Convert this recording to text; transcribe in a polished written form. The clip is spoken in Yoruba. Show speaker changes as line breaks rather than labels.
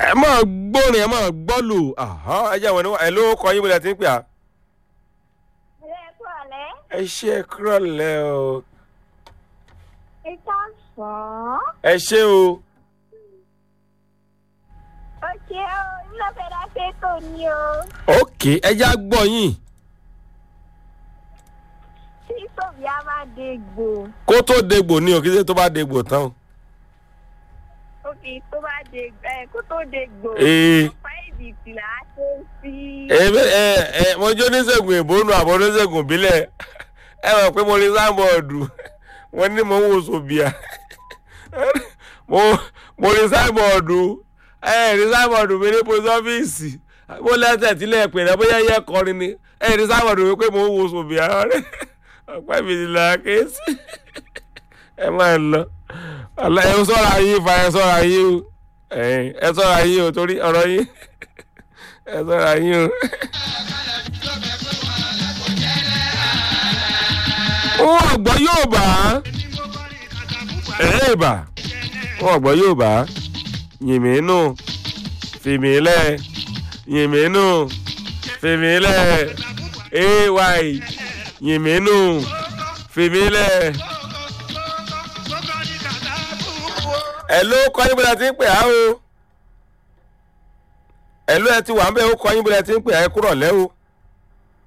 ẹ máa gbórin ẹ máa gbọ́lù ẹ jẹ́ àwọn ẹ ló kọ yín bó lẹ ti ń pè á. ẹ ṣe kúrò lẹ́ o. ẹ ṣe o.
Oke o, nínú fẹ́ra ṣètò ni o.
ok ẹ já gbọ́ yín.
Tí Sòbí á máa dégbò.
kó tó dégbò ni o kí ṣe tó bá dégbò tán o.
Òkè tó bá dégbò kó tó dégbò. Ọ̀pá ìbìtì là á ṣe sí.
mo jó oníṣègùn ìbónú àbọ̀ oníṣègùn ìbílẹ̀ ẹ mọ̀ pé mo rí sáìbọ̀ọ̀dù wọ́n ní mo ń wo Sòbíà mo rí sáìbọ̀ọ̀dù rí sáìbọ̀ọ̀dù mi ní post office mo lẹ́sẹ̀ tílẹ̀ pè náà bóyá yẹ kọrin ni rí sáìbọ̀ọ̀dù mi pé mo ń wo Sòbíà ọ̀pá ìbìtì là á ké sí ẹ máa lọ ẹ sọ́ra yín fa ẹ sọ́ra yín o ẹ sọ́ra yín o torí ọ̀rọ̀ yín ẹ sọ́ra yín o. wọ́n gbọ́ yóò bá bà wọ́n gbọ́ yóò bá yìnmínú fìmílẹ̀ yìnmínú fìmílẹ̀ ay yìnmínú fìmílẹ̀. ẹ ló kọ́ yín bóyá ti ń pè á o ẹ ló ẹ ti wà ń bẹ́ẹ̀ ó kọ́ yín bóyá ti ń pè á ẹ kúrọ̀ lẹ́ o.